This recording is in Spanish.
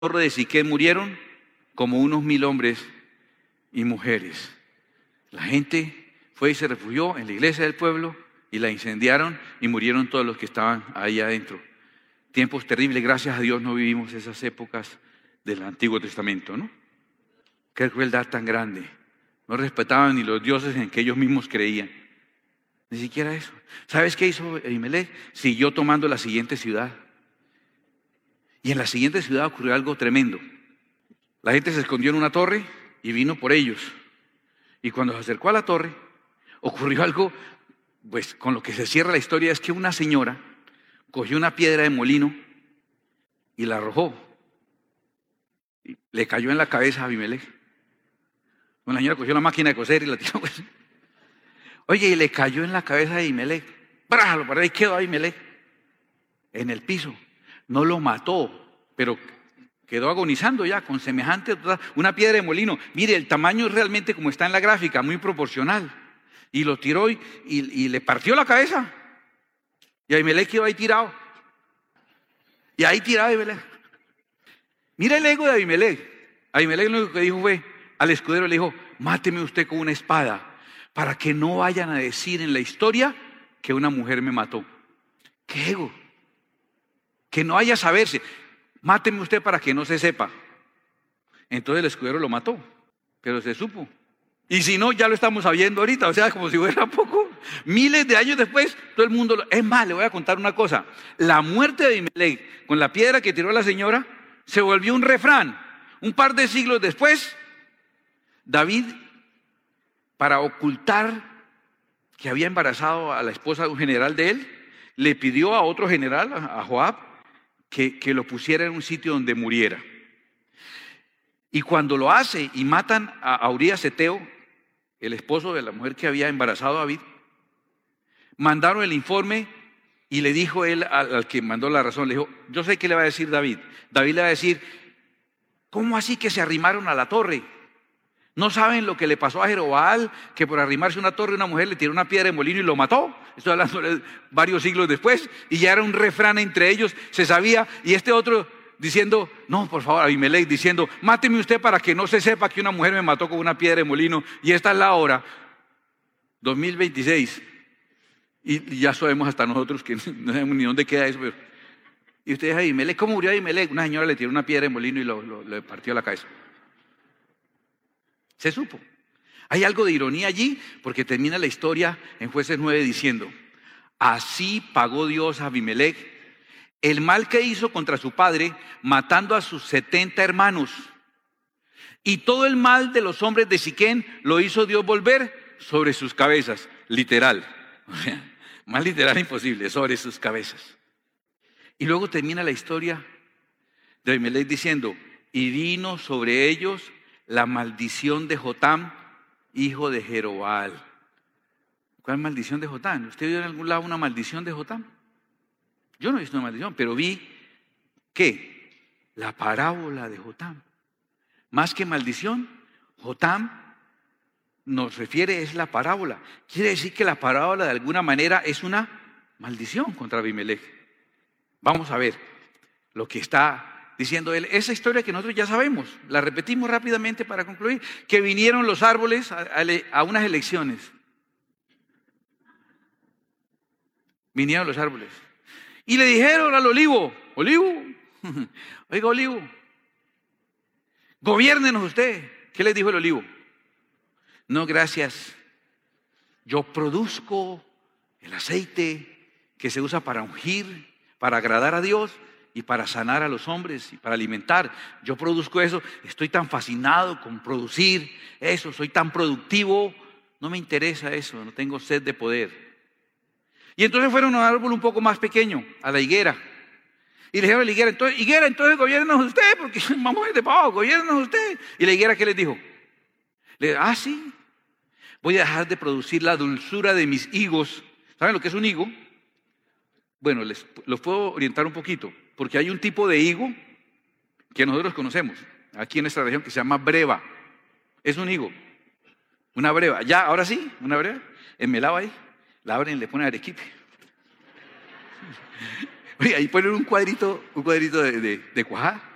torre de Siquem murieron como unos 1000 hombres y mujeres. La gente fue y se refugió en la iglesia del pueblo y la incendiaron y murieron todos los que estaban ahí adentro. Tiempos terribles, gracias a Dios no vivimos esas épocas del Antiguo Testamento, ¿no? Qué crueldad tan grande. No respetaban ni los dioses en que ellos mismos creían. Ni siquiera eso. ¿Sabes qué hizo Abimelech? Siguió tomando la siguiente ciudad. Y en la siguiente ciudad ocurrió algo tremendo. La gente se escondió en una torre y vino por ellos. Y cuando se acercó a la torre, ocurrió algo, pues con lo que se cierra la historia, es que una señora cogió una piedra de molino y la arrojó. Y le cayó en la cabeza a Abimelech. Una señora cogió la máquina de coser y la tiró. Pues. Oye, y le cayó en la cabeza a Abimelech. ¡Brá! Por ahí quedó Abimelech en el piso. No lo mató, pero quedó agonizando ya con semejante, una piedra de molino. Mire, el tamaño es realmente como está en la gráfica, muy proporcional. Y lo tiró y le partió la cabeza. Y Abimelech quedó ahí tirado. Y ahí tirado Abimelech. Mira el ego de Abimelech. Abimelech lo único que dijo fue, al escudero le dijo, máteme usted con una espada, para que no vayan a decir en la historia que una mujer me mató. ¡Qué ego! Que no haya saberse. Máteme usted para que no se sepa. Entonces el escudero lo mató, pero se supo. Y si no, ya lo estamos sabiendo ahorita, o sea, como si fuera poco. Miles de años después, todo el mundo Es más, le voy a contar una cosa. La muerte de Abimelech, con la piedra que tiró la señora, se volvió un refrán. Un par de siglos después, David, para ocultar que había embarazado a la esposa de un general de él, le pidió a otro general, a Joab, que lo pusiera en un sitio donde muriera. Y cuando lo hace y matan a Urías Eteo, el esposo de la mujer que había embarazado a David, mandaron el informe y le dijo él al que mandó la razón, le dijo, yo sé qué le va a decir David. David le va a decir, ¿cómo así que se arrimaron a la torre? ¿No saben lo que le pasó a Jeroboam, que por arrimarse a una torre una mujer le tiró una piedra de molino y lo mató? Estoy hablando de varios siglos después, y ya era un refrán entre ellos, se sabía, y este otro diciendo, no, por favor, Abimelech diciendo, máteme usted para que no se sepa que una mujer me mató con una piedra de molino, y esta es la hora, 2026, y ya sabemos hasta nosotros que no sabemos ni dónde queda eso, pero, y ustedes Abimelech, ¿cómo murió Abimelech? Una señora le tiró una piedra de molino y le partió la cabeza. Se supo. Hay algo de ironía allí porque termina la historia en Jueces 9 diciendo, así pagó Dios a Abimelech el mal que hizo contra su padre matando a sus 70 hermanos. Y todo el mal de los hombres de Siquem lo hizo Dios volver sobre sus cabezas. Literal. O sea, más literal imposible, sobre sus cabezas. Y luego termina la historia de Abimelech diciendo, y vino sobre ellos la maldición de Jotam, hijo de Jeroboam. ¿Cuál maldición de Jotam? ¿Usted vio en algún lado una maldición de Jotam? Yo no he visto una maldición, pero vi ¿qué? La parábola de Jotam. Más que maldición, Jotam nos refiere, es la parábola. Quiere decir que la parábola de alguna manera es una maldición contra Abimelech. Vamos a ver lo que está diciendo él, esa historia que nosotros ya sabemos, la repetimos rápidamente para concluir, que vinieron los árboles a unas elecciones. Vinieron los árboles. Y le dijeron al olivo, oiga olivo, gobiérnenos usted. ¿Qué les dijo el olivo? No, gracias. Yo produzco el aceite que se usa para ungir, para agradar a Dios y para sanar a los hombres y para alimentar. Yo produzco eso, estoy tan fascinado con producir eso, soy tan productivo, no me interesa eso, no tengo sed de poder. Y entonces fueron a un árbol un poco más pequeño, a la higuera. Y le dijeron a la higuera, entonces gobiérnenos usted, porque vamos de pavo, gobiérnenos usted. Y la higuera, ¿qué les dijo? Le dijo, sí, voy a dejar de producir la dulzura de mis higos. ¿Saben lo que es un higo? Bueno, los puedo orientar un poquito, porque hay un tipo de higo que nosotros conocemos aquí en esta región que se llama breva. Es un higo, una breva. Ya, ahora sí, una breva. Enmelado ahí, la abren y le ponen arequipe. Oye, ahí ponen un cuadrito de cuajada.